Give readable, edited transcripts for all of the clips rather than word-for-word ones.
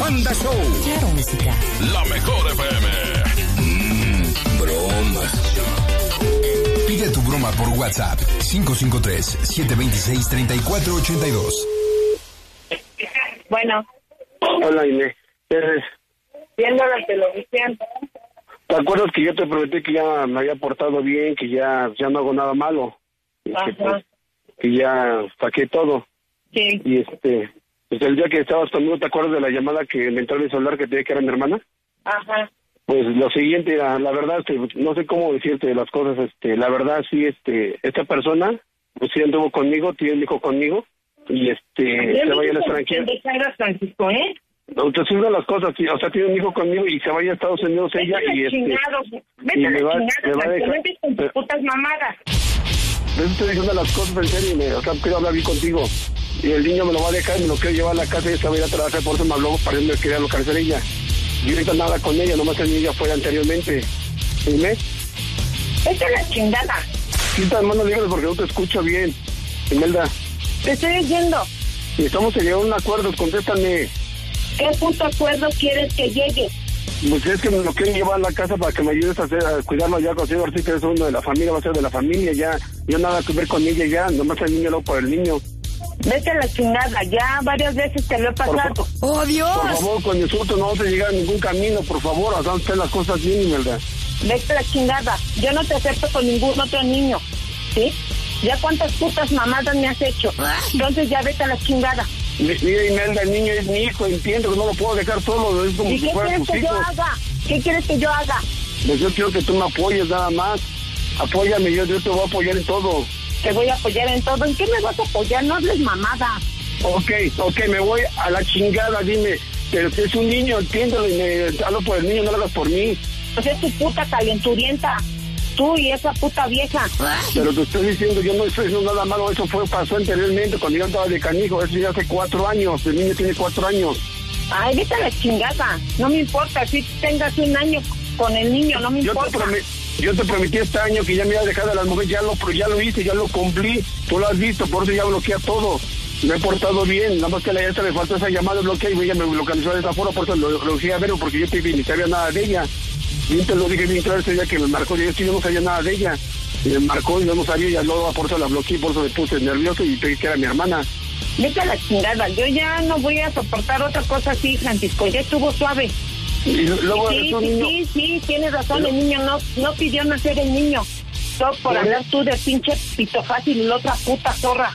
Panda Show. Claro, música. La mejor FM. Bromas. Pide tu broma por WhatsApp. 553-726-3482. Bueno. Hola, Inés. Viendo la televisión. ¿Te acuerdas que yo te prometí que ya me había portado bien, que ya no hago nada malo? Y que ya saqué todo. Sí. Y pues el día que estabas conmigo, ¿te acuerdas de la llamada que me entró en el celular que te dije que era mi hermana? Ajá. Pues lo siguiente, la verdad, no sé cómo decirte las cosas, la verdad, sí, esta persona, pues sí anduvo conmigo, tiene un hijo conmigo, y se vaya al extranjero. Francisco, ¿eh? Entonces, una de las cosas, sí, o sea, tiene un hijo conmigo y se vaya a Estados Unidos ella y Vete a la chingada, con tus putas mamadas. Yo estoy diciendo las cosas en serio, o sea, quiero hablar bien contigo. Y el niño me lo va a dejar y me lo quiero llevar a la casa y se va a ir a trabajar, por eso me habló para que quería localizar ella. Y ahorita nada con ella, nomás el niño fue anteriormente. ¿Dime? Vete a la chingada. Quita las manos libres porque no te escucho bien, Imelda. Te estoy diciendo. Y estamos en un acuerdo, contéstame. ¿Qué puto acuerdo quieres que llegue? Pues es que me lo quieren llevar a la casa para que me ayudes a cuidarlo ya, consigo ahorita que es uno de la familia, va a ser de la familia ya. Yo nada que ver con ella ya, nomás el niño luego por el niño. Vete a la chingada, ya varias veces te lo he pasado. ¡Oh, Dios! Por favor, con insultos no vamos a llegar a ningún camino, por favor, hagan las cosas bien, ¿verdad? Vete a la chingada, yo no te acepto con ningún otro niño, ¿sí? Ya cuántas putas mamadas me has hecho, entonces ya vete a la chingada. Mira, Imelda, el niño es mi hijo, entiendo que no lo puedo dejar solo, es como ¿Y si qué fuera quieres tus que hijos. yo haga? ¿Qué quieres que yo haga? Pues yo quiero que tú me apoyes nada más, apóyame, yo te voy a apoyar en todo. Te voy a apoyar en todo, ¿en qué me vas a apoyar? No hables mamada. Ok, me voy a la chingada, dime, pero si es un niño, entiéndelo, y me hablo por el niño, no lo hagas por mí. Pues es tu puta calenturienta, tú y esa puta vieja. Pero te estoy diciendo, yo no estoy diciendo nada malo, eso pasó anteriormente, cuando yo estaba de canijo, eso ya hace 4 años, el niño tiene 4 años. Ay, vete a la chingada, no me importa, si tengas un año con el niño, no me importa. Yo te prometí este año que ya me iba a dejar de las mujeres, ya lo hice, ya lo cumplí, tú lo has visto, por eso ya bloquea todo. Me he portado bien, nada más que a la esta le faltó esa llamada, bloquea y ella me localizó de esa forma, por eso lo dejé a ver, porque yo te vi, ni sabía nada de ella. Y te lo dije bien claro ese día que me marcó, yo no sabía nada de ella. Y me marcó y yo no sabía, y luego por eso la bloqueé, por eso me puse nervioso y te dije que era mi hermana. Vete a la chingada, yo ya no voy a soportar otra cosa así, Francisco, ya estuvo suave. Y luego sí, tienes razón, el niño no pidió nacer el niño. Todo por hablar tú de pinche pito fácil y la otra puta zorra.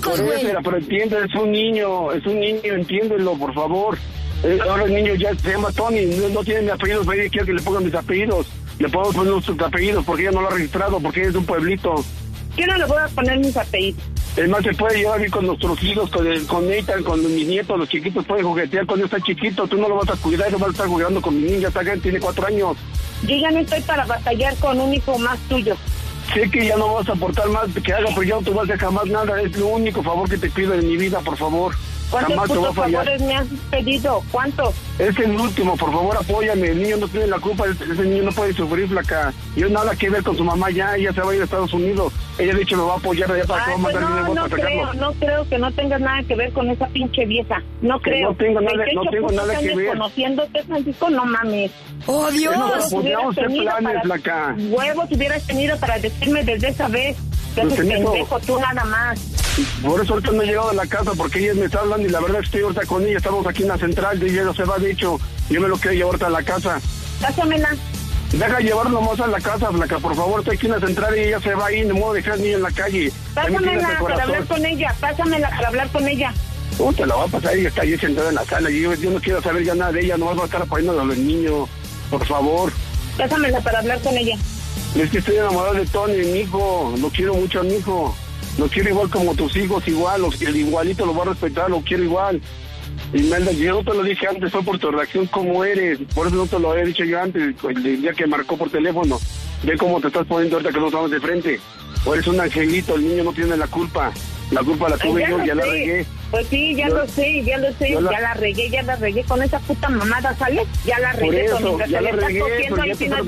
Pero entiende, es un niño, entiéndelo, por favor. Ahora el niño ya se llama Tony, no tiene mis apellidos, quiere que le pongan mis apellidos. Le puedo poner sus apellidos porque ella no lo ha registrado, porque ella es de un pueblito. Yo no le voy a poner mis apellidos. Es más, se puede llevar bien con nuestros hijos, con Nathan, con mis nietos, los chiquitos pueden juguetear cuando está chiquito. Tú no lo vas a cuidar, no vas a estar jugando con mi niña, está grande, tiene 4 años. Yo ya no estoy para batallar con un hijo más tuyo. Sé que ya no vas a aportar más que haga, pero ya no te vas a dejar más nada. Es lo único favor que te pido en mi vida, por favor. ¿Cuántos putos favores me has pedido? ¿Cuántos? Es el último, por favor, apóyame. El niño no tiene la culpa, ese niño no puede sufrir, flaca. Yo nada que ver con su mamá, ya ella se va a ir a Estados Unidos. Ella de hecho me va a apoyar allá para que va a mandar dinero para sacarlo. No creo que no tengas nada que ver con esa pinche vieja. No creo. No tengo nada que ver. Conociéndote, Francisco, no mames. ¡Oh, Dios! Podríamos hacer planes, flaca. Huevos hubieras tenido para decirme desde esa vez. Entonces, pendejo, tú nada más. Por eso ahorita no he llegado a la casa, porque ella me está hablando y la verdad estoy ahorita con ella, estamos aquí en la central, de ella no se va, de hecho, yo me lo quiero llevar ahorita a la casa. Pásamela. Deja llevarlo más a la casa, flaca, por favor, estoy aquí en la central y ella se va ahí, no me voy a dejar ni en la calle. Pásamela para hablar con ella, pásamela para hablar con ella. Te la va a pasar, ella está ahí sentada en la sala, yo no quiero saber ya nada de ella, no vas a estar apoyando a los niños, por favor. Pásamela para hablar con ella. Es que estoy enamorado de Tony, mi hijo, lo quiero mucho a mi hijo. Lo quiero igual como tus hijos, igual, el igualito lo voy a respetar, lo quiero igual. Imelda, yo no te lo dije antes, fue por tu reacción, cómo eres, por eso no te lo había dicho yo antes, el día que marcó por teléfono. Ve cómo te estás poniendo ahorita que no estamos de frente. O eres un angelito, el niño no tiene la culpa la tuve yo, ya la regué. Pues sí, ya lo sé, ya la regué con esa puta mamada, ¿sales? Ya la regué, ya la regué, pero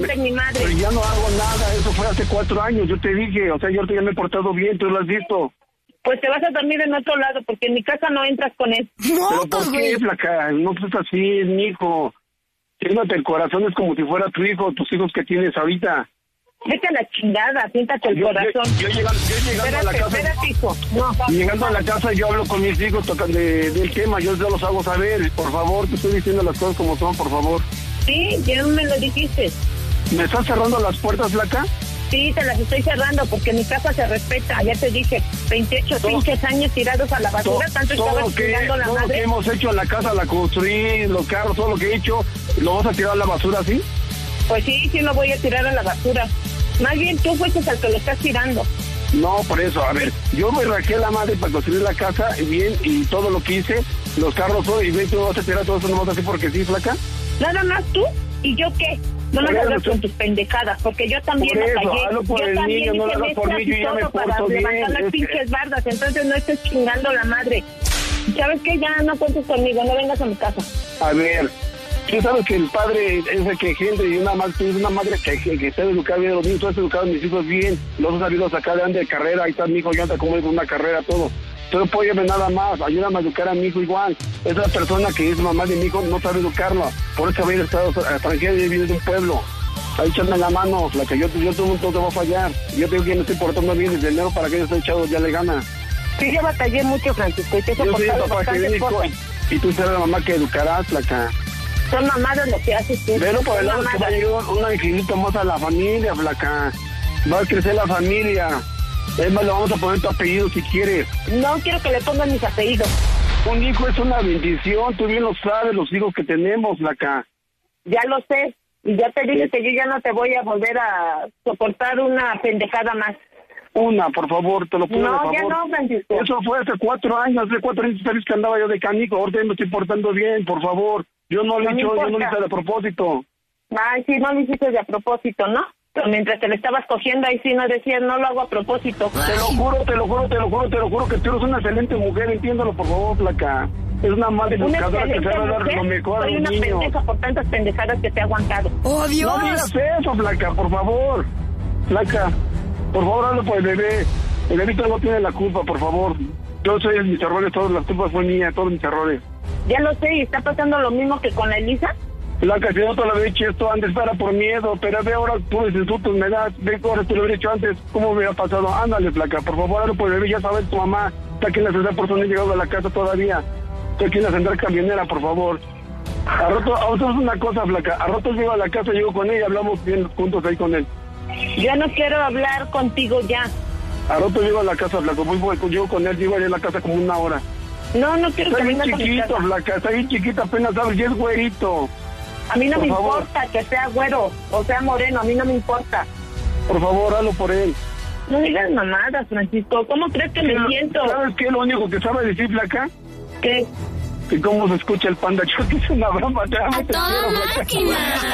ya no hago nada, eso fue hace 4 años, yo te dije, o sea, yo ahorita ya me he portado bien, tú lo has visto. Pues te vas a dormir en otro lado, porque en mi casa no entras con él. ¿Pero por qué, flaca? No pues así, es mi hijo. Siéntate el corazón, es como si fuera tu hijo, tus hijos que tienes ahorita. Vete a la chingada, siéntate el corazón. Yo llegando a la casa. Espérate, hijo. No. Llegando a la casa, yo hablo con mis hijos del tema, yo ya los hago saber. Por favor, te estoy diciendo las cosas como son, por favor. Sí, ya me lo dijiste. ¿Me estás cerrando las puertas, flaca? Sí, te las estoy cerrando porque mi casa se respeta. Ya te dije, 28 pinches años tirados a la basura, tanto estabas chingando la madre. Todo lo que hemos hecho en la casa, la construí, los carros, todo lo que he hecho, ¿lo vas a tirar a la basura, sí? Pues sí lo voy a tirar a la basura. Más bien tú fuiste el que lo estás tirando. No, por eso, a ver, yo me rajé la madre para construir la casa, bien, y todo lo que hice, los carros, todo, y ven, tú vas a tirar todo eso nomás así porque sí, flaca. Nada más tú, ¿y yo qué? No me hagas con tus pendejadas, porque yo también batallé. Yo también hice mezclas y todo para levantar las pinches bardas, entonces no estés chingando la madre. ¿Sabes qué? Ya no cuentes conmigo, no vengas a mi casa. A ver, tú sabes que el padre es el que engendra y una madre que sabe educar bien a los niños. Tú has educado a mis hijos bien, los has sabido sacar de carrera, ahí está mi hijo, ya anda como una carrera, todo. Pero apóyame nada más, ayúdame a educar a mi hijo igual. Esa persona que es mamá de mi hijo no sabe educarlo, por eso había estado extranjero y vive de un pueblo. Ahí échame la mano, la que yo todo te va a fallar. Yo tengo que me estoy portando bien desde enero para que yo esté echado, ya le gana. Sí, yo batallé mucho, Francisco, y te he soportado bastantes cosas. Y tú serás la mamá que educarás, la que... Son mamadas lo que haces tú. Pero por el lado que va a llegar un angelito más a la familia, flaca. Va a crecer la familia. Es más, le vamos a poner tu apellido si quieres. No quiero que le pongan mis apellidos. Un hijo es una bendición, tú bien lo sabes, los hijos que tenemos, flaca. Ya lo sé. Y ya te dije que yo ya no te voy a volver a soportar una pendejada más. Una, por favor, te lo pido, por favor. No, ya no, Francisco. Eso fue hace 4 años, hace 4 años sabes que andaba yo de canico, ahorita me estoy portando bien, por favor. Yo no lo he hecho, yo no lo hice de propósito. Ay, sí, no lo hiciste de propósito, ¿no? Pero mientras te lo estabas cogiendo, ahí sí no decías, no lo hago a propósito. Te lo juro que tú eres una excelente mujer, entiéndalo, por favor, flaca. Es una madre buscadora que sabe dar lo mejor a los niños. Soy una pendeja por tantas pendejadas que te he aguantado. ¡Oh, Dios! No digas eso, flaca, por favor. Flaca, por favor, hazlo por el bebé. El bebito no tiene la culpa, por favor. Yo soy mis errores, todas las culpas fue mía, todos mis errores. Ya lo sé, y está pasando lo mismo que con la Elisa. Flaca, si no te lo había hecho esto antes, para por miedo, pero ve ahora tú insultos me das, ve ahora te lo habría hecho antes, ¿cómo hubiera pasado? Ándale, flaca, por favor, hazlo por el bebé, ya sabes, tu mamá está aquí en la ciudad, por eso no he llegado a la casa todavía. Estoy aquí en la central camionera, por favor. A rato, es una cosa, flaca, a rato llego a la casa, llego con ella, hablamos bien juntos ahí con él. Yo no quiero hablar contigo ya. A rato llego a la casa, flaca, llego con él, llego allá a la casa como 1 hora. No quiero que vengas a mi casa. Está bien chiquito, flaca, está bien chiquito, apenas sabes, y es güerito. A mí no me importa que sea güero o sea moreno, a mí no me importa. Por favor, hazlo por él. No digas mamadas, Francisco. ¿Cómo crees que me siento? ¿Sabes qué es lo único que sabe decir, flaca? ¿Qué? Que cómo se escucha el Panda Show, que es una broma. ¡A toda máquina!